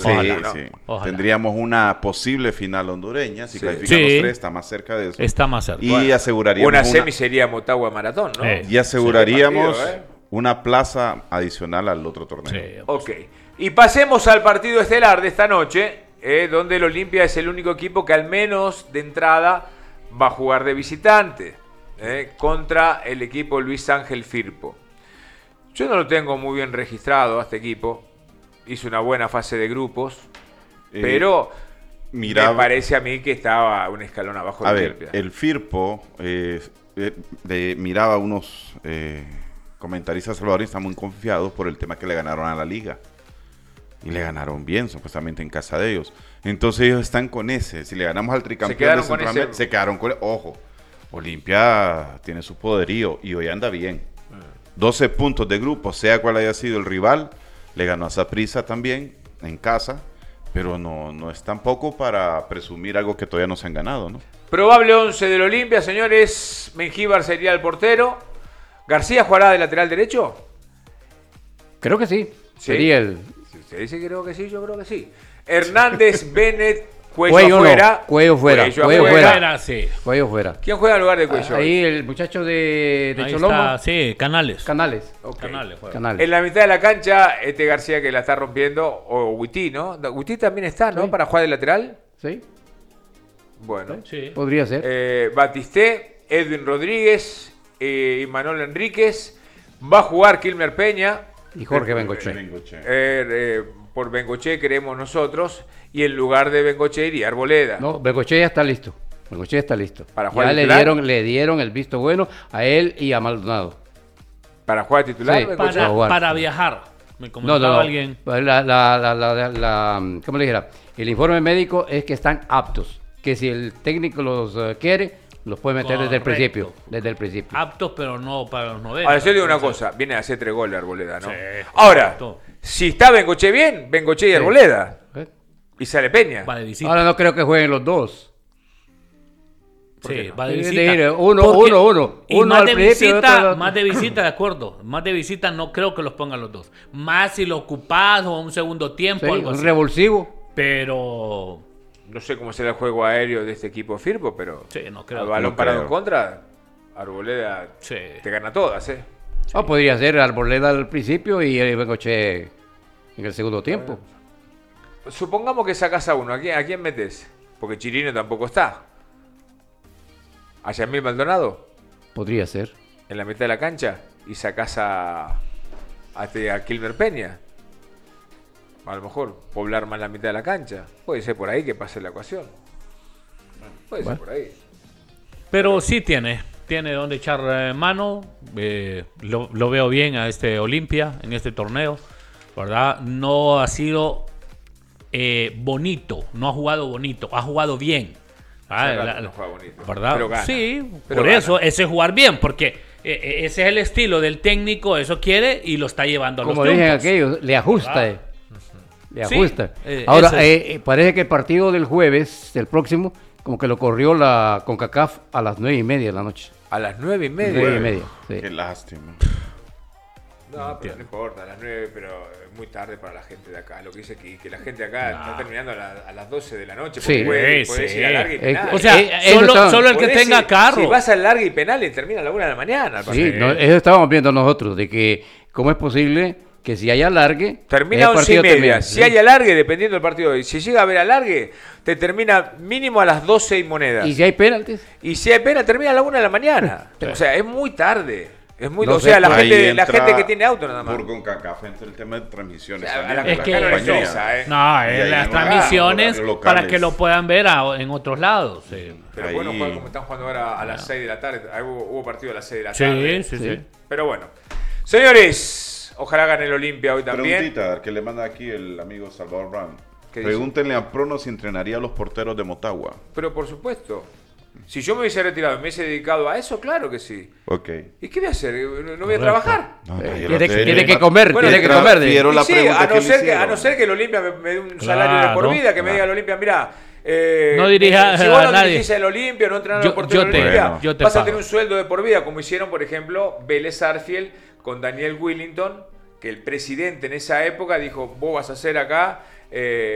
Ojalá, sí. Ojalá. Tendríamos una posible final hondureña. Si clasifican los tres, está más cerca de eso. Está más cerca. Y aseguraríamos una semi sería Motagua Maratón, ¿no? y aseguraríamos partido, una plaza adicional al otro torneo. Sí. Ok. Y pasemos al partido estelar de esta noche, donde el Olimpia es el único equipo que al menos de entrada va a jugar de visitante contra el equipo Luis Ángel Firpo. Yo no lo tengo muy bien registrado a este equipo. Hizo una buena fase de grupos, pero me parece a mí que estaba un escalón abajo de Olimpia. El Firpo, miraba unos comentaristas salvadoreños, están muy confiados por el tema que le ganaron a la liga. Y le ganaron bien, supuestamente en casa de ellos. Entonces ellos están con ese. Si le ganamos al tricampeón de Centroamérica, se quedaron con ese. Ojo, Olimpia tiene su poderío y hoy anda bien. 12 puntos de grupo, sea cual haya sido el rival. Le ganó a Saprissa también en casa, pero no es tampoco para presumir algo que todavía no se han ganado, ¿no? Probable 11 del Olimpia, señores. Mengíbar sería el portero. ¿García jugará de lateral derecho? Creo que sí. Sería el... Si usted dice creo que sí, yo creo que sí. Hernández, Bennett, Cuello afuera. No, Cuello fuera. Sí. Cuello fuera. ¿Quién juega en lugar de Cuello? Ahí el muchacho de Choloma. Está, sí, Canales. Okay. Canales. En la mitad de la cancha, García que la está rompiendo, o Huití, ¿no? Huití también está, ¿no? Sí. Para jugar de lateral. Sí. Bueno. Sí. Podría ser. Batisté, Edwin Rodríguez, y Manuel Enríquez. Va a jugar Kilmer Peña. Y Jorge Bengoche. Por Bengoche creemos nosotros. Y en lugar de Bengoche iría Arboleda. No, Bengoche ya está listo. Para jugar ya titular. le dieron el visto bueno a él y a Maldonado. ¿Para jugar titular? Sí, Bengoche? Para viajar. Me comentaba alguien. ¿Cómo le dijera? El informe médico es que están aptos. Que si el técnico los quiere, los puede meter desde el principio. Aptos, pero no para los 90. Ahora, yo digo una cosa. Viene a hacer 3 goles Arboleda, ¿no? Sí. Ahora, si está Bengoche bien, Bengoche y Arboleda. Y sale Peña. Va de visita. Ahora no creo que jueguen los dos. Sí, no? va de visita. Uno más al de principio y otro al visita, otro. más de visita, de acuerdo. Más de visita no creo que los pongan los dos. Más si lo ocupas o un segundo tiempo, Sí, algo un así. revulsivo. Pero No sé cómo será el juego aéreo de este equipo Firpo, pero sí, no creo. al balón no parado creo. en contra, Arboleda Sí. te gana todas, ¿eh? Podría ser Arboleda al principio y Bengoche en el segundo tiempo. Supongamos que sacas a uno. ¿A quién metes? Porque Chirino tampoco está. ¿A Yamil Maldonado? Podría ser. En la mitad de la cancha. Y sacas a Kilmer Peña. A lo mejor poblar más la mitad de la cancha. Puede ser por ahí que pase la ecuación. Puede ser por ahí. Pero sí tiene donde echar mano. Lo veo bien a este Olimpia en este torneo, ¿verdad? No ha sido bonito, no ha jugado bonito, ha jugado bien. No juega bonito. ¿Verdad? Pero gana. Sí, Pero por gana. eso, ese es jugar bien, porque ese es el estilo del técnico, eso quiere y lo está llevando a los Como dije triunfos. aquellos, le ajusta. Ah. Le Sí, ajusta. ese Ahora, es. parece que el partido del jueves, el próximo, como que lo corrió la CONCACAF a las 9:30 de la noche. A las 9:30. 9:30. Sí. Qué lástima. No, pero no importa, a las 9, pero es muy tarde para la gente de acá. Lo que dice que la gente de acá está terminando a las 12 de la noche. Sí. Puedes ir a larga y penal. O sea, solo el que tenga carro. Si vas al larga y penal, y termina a la 1 de la mañana. Sí, eso estábamos viendo nosotros, de que cómo es posible que si hay alargue... Termina a ese 11:30. termina. Si hay alargue, dependiendo del partido de hoy. Si llega a haber alargue, te termina mínimo a las 12 y monedas. ¿Y si hay penaltis? Y si hay pena, termina a la 1 de la mañana. O sea, es muy tarde. Es muy, No o sea, sé, la Ahí gente entra que tiene auto nada más. Por CONCACAF entra el tema de transmisiones. O sea, también, a la Es de que- la no les compañía. pesa, ¿eh? No, Y en ahí las no transmisiones hagan horarios para locales. que lo puedan ver en otros lados. Sí, Pero Ahí- bueno, jugar como están jugando ahora a las 6 de la tarde. Ahí hubo partido a las 6 de la tarde. sí. Pero bueno. Señores, ojalá gane el Olimpia hoy también. Preguntita que le manda aquí el amigo Salvador Brown. ¿Qué dice? Pregúntenle a Prono si entrenaría a los porteros de Motagua. Pero por supuesto. Si yo me hubiese retirado y me hubiese dedicado a eso, claro que sí. Ok. ¿Y qué voy a hacer? ¿No voy a trabajar? Tiene que comer, Bueno, tiene que pero comer. prefiero- la Y sí, pregunta a no que le ser que hicieron. el Olimpia me dé un salario de por vida, que me diga el Olimpia, mira, No dirija si vos a no nadie. dirigís el Olimpia, no entrenás Yo- los porteros yo del te- Olimpia, bueno, yo te vas a pago. tener un sueldo de por vida, como hicieron, por ejemplo, Vélez Sarsfield con Daniel Willington, que el presidente en esa época dijo, vos vas a hacer acá